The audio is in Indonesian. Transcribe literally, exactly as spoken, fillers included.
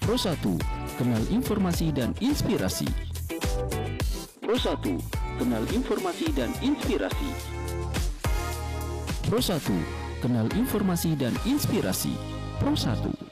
Pro satu, kenal informasi dan inspirasi. Pro satu, kenal informasi dan inspirasi. Pro satu, kenal informasi dan inspirasi. Pro satu.